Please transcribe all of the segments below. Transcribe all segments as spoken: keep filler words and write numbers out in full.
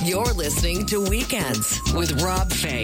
You're listening to Weekends with Rob Fay.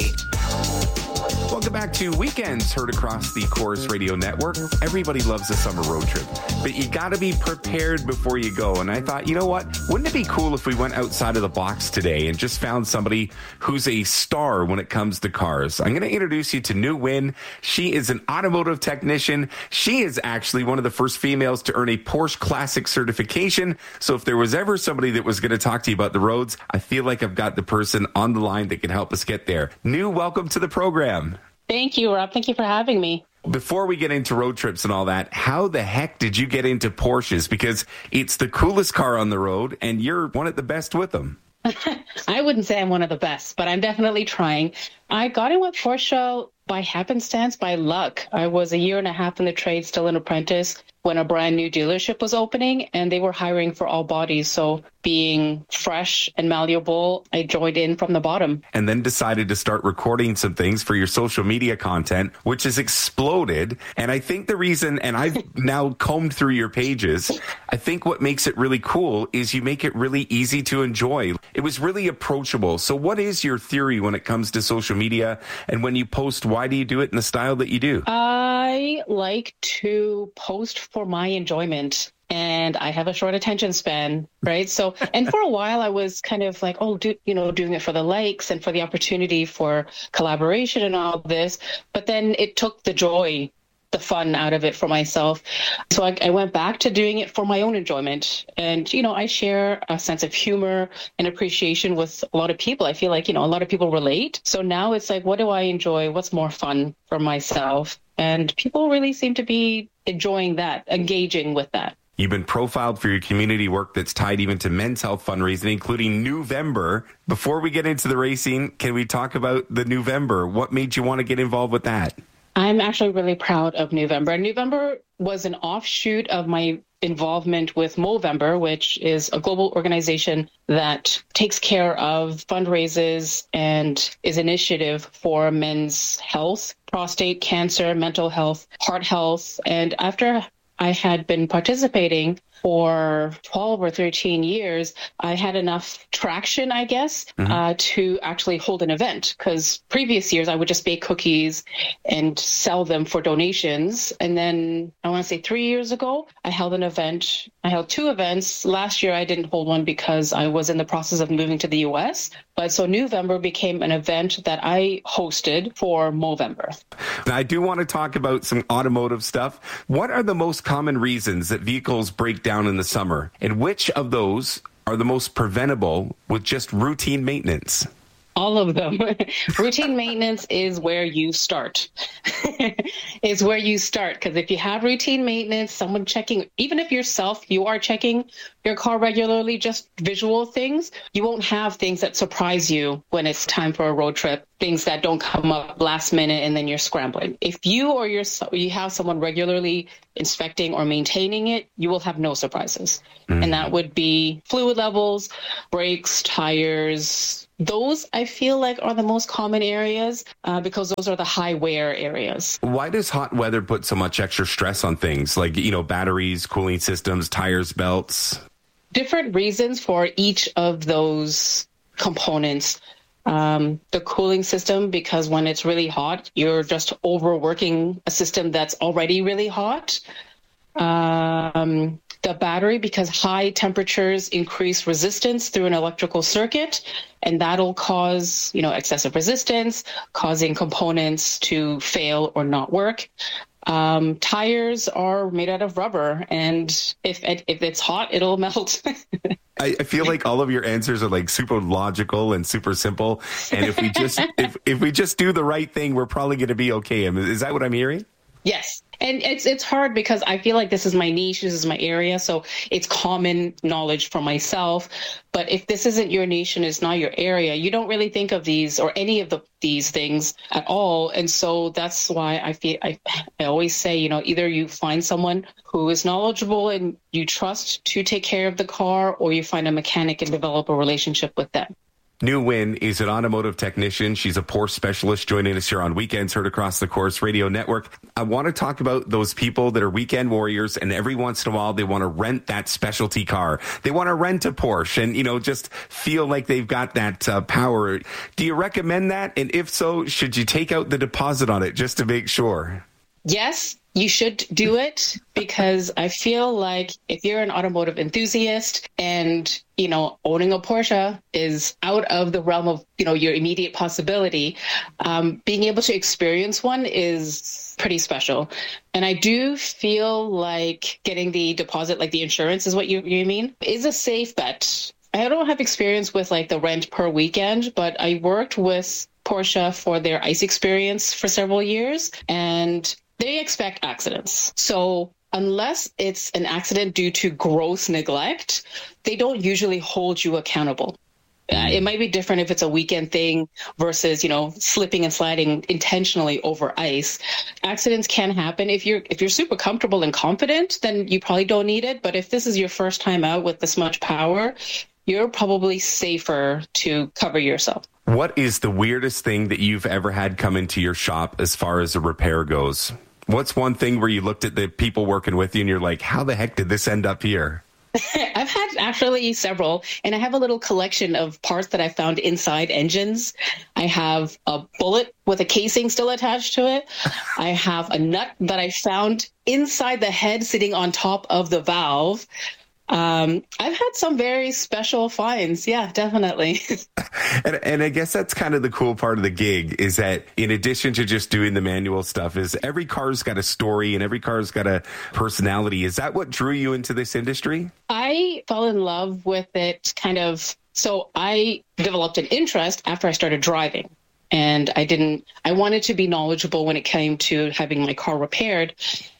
Welcome back to Weekends, heard across the Chorus Radio Network. Everybody loves a summer road trip, but you got to be prepared before you go. And I thought, you know what? Wouldn't it be cool if we went outside of the box today and just found somebody who's a star when it comes to cars? I'm going to introduce you to Nu Nguyen. She is an automotive technician. She is actually one of the first females to earn a Porsche Classic certification. So if there was ever somebody that was going to talk to you about the roads, I feel like I've got the person on the line that can help us get there. Nu, welcome to the program. Thank you, Rob. Thank you for having me. Before we get into road trips and all that, how the heck did you get into Porsches? Because it's the coolest car on the road, and you're one of the best with them. I wouldn't say I'm one of the best, but I'm definitely trying. I got in with Porsche by happenstance, by luck. I was a year and a half in the trade, still an apprentice, when a brand new dealership was opening, and they were hiring for all bodies. So being fresh and malleable, I joined in from the bottom. And then decided to start recording some things for your social media content, which has exploded. And I think the reason, and I've now combed through your pages, I think what makes it really cool is you make it really easy to enjoy. It was really approachable. So what is your theory when it comes to social media? And when you post, why do you do it in the style that you do? I like to post for my enjoyment. And I have a short attention span, right? So, and for a while I was kind of like, oh, do, you know, doing it for the likes and for the opportunity for collaboration and all this. But then it took the joy, the fun out of it for myself. So I, I went back to doing it for my own enjoyment. And, you know, I share a sense of humor and appreciation with a lot of people. I feel like, you know, a lot of people relate. So now it's like, what do I enjoy? What's more fun for myself? And people really seem to be enjoying that, engaging with that. You've been profiled for your community work that's tied even to men's health fundraising, including Nuvember. Before we get into the racing, can we talk about the Nuvember? What made you want to get involved with that? I'm actually really proud of Nuvember. Nuvember was an offshoot of my involvement with Movember, which is a global organization that takes care of fundraisers and is initiative for men's health, prostate cancer, mental health, heart health. And after I had been participating for twelve or thirteen years, I had enough traction, I guess, mm-hmm. uh, to actually hold an event. Because previous years, I would just bake cookies and sell them for donations. And then I want to say three years ago, I held an event. I held two events. Last year, I didn't hold one because I was in the process of moving to the U S. But so Nuvember became an event that I hosted for Movember. I do want to talk about some automotive stuff. What are the most common reasons that vehicles break down in the summer? And which of those are the most preventable with just routine maintenance? All of them. Routine maintenance is where you start. Is where you start. Because if you have routine maintenance, someone checking, even if yourself, you are checking your car regularly, just visual things, you won't have things that surprise you when it's time for a road trip, things that don't come up last minute and then you're scrambling. If you or your, you have someone regularly inspecting or maintaining it, you will have no surprises. Mm. And that would be fluid levels, brakes, tires. Those, I feel like, are the most common areas uh, because those are the high wear areas. Why does hot weather put so much extra stress on things like, you know, batteries, cooling systems, tires, belts? Different reasons for each of those components. Um, the cooling system, because when it's really hot, you're just overworking a system that's already really hot. Um, the battery, because high temperatures increase resistance through an electrical circuit, and that'll cause, you know, excessive resistance, causing components to fail or not work. Um, tires are made out of rubber, and if if it's hot, it'll melt. I, I feel like all of your answers are like super logical and super simple. And if we just if if we just do the right thing, we're probably going to be okay. Is that what I'm hearing? Yes. And it's it's hard because I feel like this is my niche, this is my area, so it's common knowledge for myself. But if this isn't your niche and it's not your area, you don't really think of these or any of the these things at all. And so that's why I feel I, I always say, you know, either you find someone who is knowledgeable and you trust to take care of the car, or you find a mechanic and develop a relationship with them. New Win is an automotive technician. She's a Porsche specialist joining us here on Weekends Heard Across the Course Radio Network. I want to talk about those people that are weekend warriors, and every once in a while they want to rent that specialty car. They want to rent a Porsche and, you know, just feel like they've got that uh, power. Do you recommend that? And if so, should you take out the deposit on it just to make sure? Yes, you should do it, because I feel like if you're an automotive enthusiast and, you know, owning a Porsche is out of the realm of, you know, your immediate possibility, um, being able to experience one is pretty special. And I do feel like getting the deposit, like the insurance is what you, you mean, is a safe bet. I don't have experience with like the rent per weekend, but I worked with Porsche for their ICE experience for several years, and they expect accidents. So unless it's an accident due to gross neglect, they don't usually hold you accountable. Uh, it might be different if it's a weekend thing versus, you know, slipping and sliding intentionally over ice. Accidents can happen. If you're if you're super comfortable and confident, then you probably don't need it. But if this is your first time out with this much power, you're probably safer to cover yourself. What is the weirdest thing that you've ever had come into your shop as far as a repair goes? What's one thing where you looked at the people working with you and you're like, how the heck did this end up here? I've had actually several, and I have a little collection of parts that I found inside engines. I have a bullet with a casing still attached to it. I have a nut that I found inside the head sitting on top of the valve. Um, I've had some very special finds. Yeah, definitely. and, and I guess that's kind of the cool part of the gig, is that in addition to just doing the manual stuff, is every car's got a story and every car's got a personality. Is that what drew you into this industry? I fell in love with it kind of. So I developed an interest after I started driving, and I didn't, I wanted to be knowledgeable when it came to having my car repaired.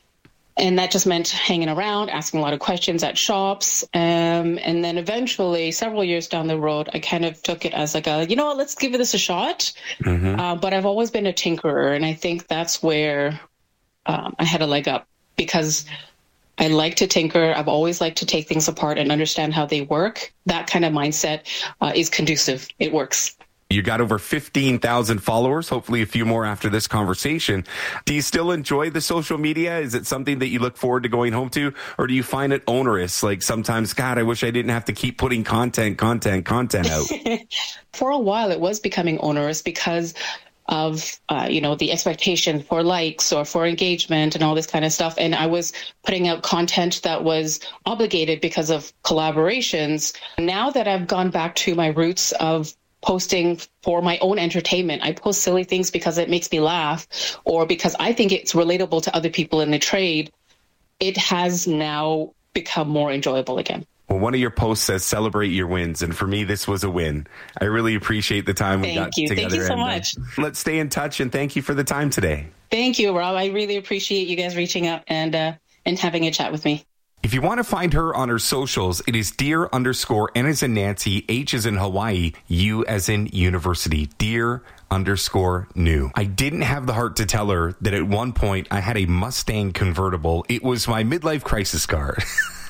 And that just meant hanging around, asking a lot of questions at shops. Um, and then eventually, several years down the road, I kind of took it as like a, you know what, let's give this a shot. Mm-hmm. Uh, but I've always been a tinkerer. And I think that's where um, I had a leg up, because I like to tinker. I've always liked to take things apart and understand how they work. That kind of mindset uh, is conducive. It works. You got over fifteen thousand followers, hopefully a few more after this conversation. Do you still enjoy the social media? Is it something that you look forward to going home to? Or do you find it onerous? Like sometimes, God, I wish I didn't have to keep putting content, content, content out. For a while, it was becoming onerous because of, uh, you know, the expectation for likes or for engagement and all this kind of stuff. And I was putting out content that was obligated because of collaborations. Now that I've gone back to my roots of posting for my own entertainment, I post silly things because it makes me laugh or because I think it's relatable to other people in the trade. It has now become more enjoyable again. Well, one of your posts says celebrate your wins. And for me, this was a win. I really appreciate the time we thank got you. together. Thank you so and, much. Uh, let's stay in touch, and thank you for the time today. Thank you, Rob. I really appreciate you guys reaching out and, uh, and having a chat with me. If you want to find her on her socials, it is dear underscore N as in Nancy, H as in Hawaii, U as in University, dear underscore new. I didn't have the heart to tell her that at one point I had a Mustang convertible. It was my midlife crisis car.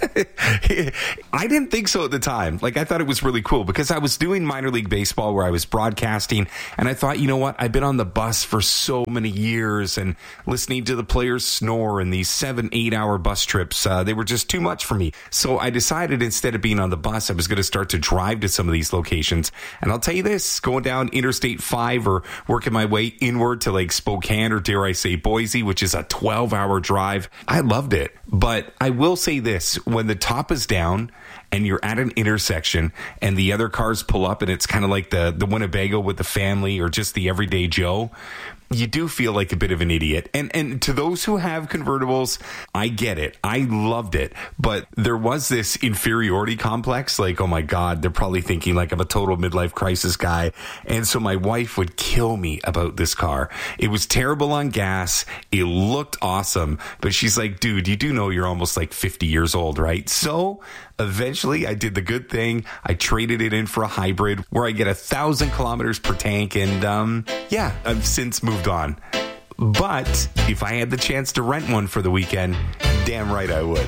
I didn't think so at the time. Like, I thought it was really cool because I was doing minor league baseball where I was broadcasting, and I thought, you know what? I've been on the bus for so many years and listening to the players snore and these seven, eight hour bus trips, uh, they were just too much for me. So I decided instead of being on the bus, I was going to start to drive to some of these locations. And I'll tell you this, going down Interstate five or working my way inward to like Spokane or dare I say Boise, which is a twelve hour drive, I loved it. But I will say this, when the top is down and you're at an intersection and the other cars pull up and it's kind of like the, the Winnebago with the family or just the everyday Joe, you do feel like a bit of an idiot. And and to those who have convertibles, I get it. I loved it. But there was this inferiority complex. Like, oh my God, they're probably thinking like I'm a total midlife crisis guy. And so my wife would kill me about this car. It was terrible on gas. It looked awesome. But she's like, dude, you do know you're almost like fifty years old, right? So eventually I did the good thing. I traded it in for a hybrid where I get a thousand kilometers per tank. And um, yeah, I've since moved on. But if I had the chance to rent one for the weekend, damn right I would.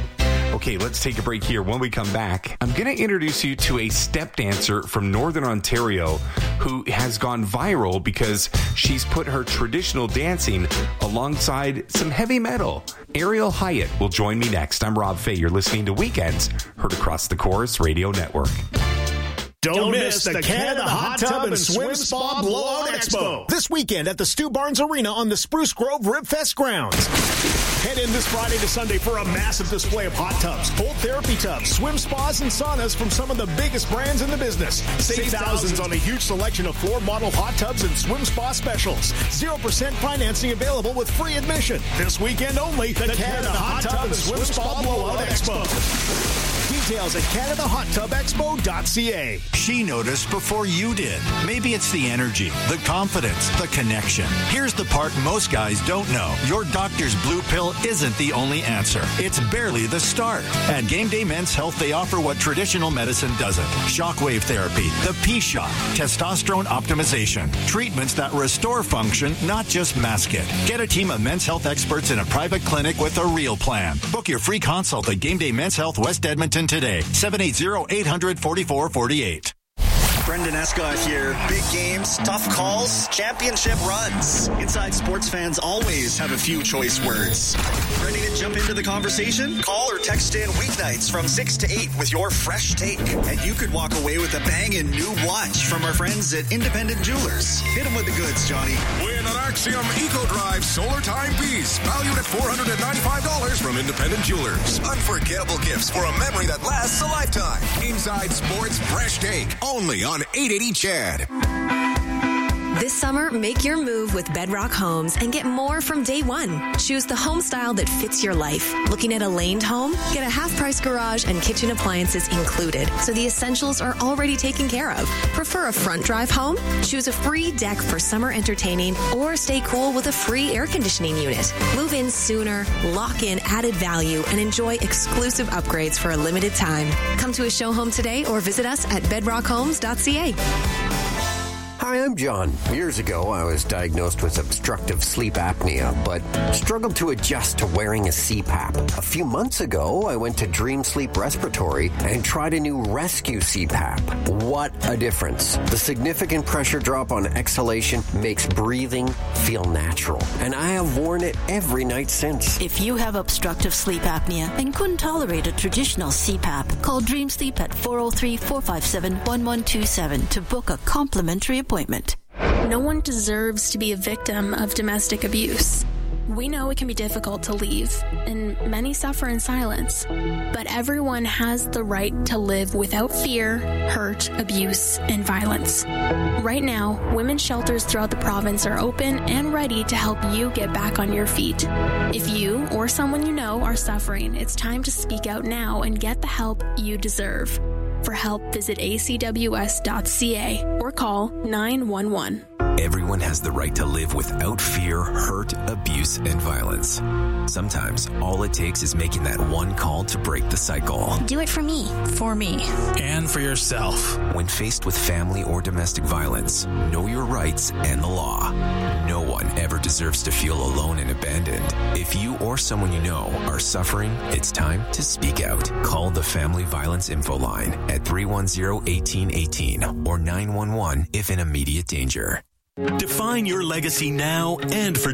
Okay, let's take a break here. When we come back, I'm going to introduce you to a step dancer from Northern Ontario who has gone viral because she's put her traditional dancing alongside some heavy metal. Ariel Hyatt will join me next. I'm Rob Fay. You're listening to Weekends, heard across the Chorus Radio Network. Don't, Don't miss the Canada Hot Tub and Swim Spa Blowout Expo this weekend at the Stu Barnes Arena on the Spruce Grove Ribfest grounds. Head in this Friday to Sunday for a massive display of hot tubs, cold therapy tubs, swim spas, and saunas from some of the biggest brands in the business. Save thousands on a huge selection of floor model hot tubs and swim spa specials. zero percent financing available with free admission. This weekend only, the, the Canada Hot Tub and Swim Spa Blowout Expo. Details at canada hot tub expo dot c a. She noticed before you did. Maybe it's the energy, the confidence, the connection. Here's the part most guys don't know. Your doctor's blue pill isn't the only answer. It's barely the start. At Game Day Men's Health, they offer what traditional medicine doesn't. Shockwave therapy, the P-Shot, testosterone optimization, treatments that restore function, not just mask it. Get a team of men's health experts in a private clinic with a real plan. Book your free consult at Game Day Men's Health West Edmonton today. seven eight zero, eight hundred, forty-four forty-eight. Brendan Escott here. Big games, tough calls, championship runs. Inside Sports fans always have a few choice words. Ready to jump into the conversation? Call or text in weeknights from six to eight with your fresh take. And you could walk away with a banging new watch from our friends at Independent Jewelers. Hit them with the goods, Johnny. Win an Axiom EcoDrive Solar Timepiece, valued at four hundred ninety-five dollars from Independent Jewelers. Unforgettable gifts for a memory that lasts a lifetime. Inside Sports Fresh Take, only on eight eighty C H A D. This summer, make your move with Bedrock Homes and get more from day one. Choose the home style that fits your life. Looking at a laned home? Get a half-price garage and kitchen appliances included, so the essentials are already taken care of. Prefer a front drive home? Choose a free deck for summer entertaining or stay cool with a free air conditioning unit. Move in sooner, lock in added value, and enjoy exclusive upgrades for a limited time. Come to a show home today or visit us at bedrock homes dot c a. Hi, I'm John. Years ago, I was diagnosed with obstructive sleep apnea, but struggled to adjust to wearing a C PAP. A few months ago, I went to Dream Sleep Respiratory and tried a new Rescue C PAP. What a difference. The significant pressure drop on exhalation makes breathing feel natural, and I have worn it every night since. If you have obstructive sleep apnea and couldn't tolerate a traditional C PAP, call Dream Sleep at four oh three, four five seven, one one two seven to book a complimentary appointment. No one deserves to be a victim of domestic abuse. We know it can be difficult to leave, and many suffer in silence. But everyone has the right to live without fear, hurt, abuse, and violence. Right now, women's shelters throughout the province are open and ready to help you get back on your feet. If you or someone you know are suffering, it's time to speak out now and get the help you deserve. For help, visit a c w s dot c a or call nine one one. Everyone has the right to live without fear, hurt, abuse, and violence. Sometimes, all it takes is making that one call to break the cycle. Do it for me. For me. And for yourself. When faced with family or domestic violence, know your rights and the law. No one ever deserves to feel alone and abandoned. If you or someone you know are suffering, it's time to speak out. Call the Family Violence Info Line at three one zero, one eight one eight or nine one one if in immediate danger. Define your legacy now and for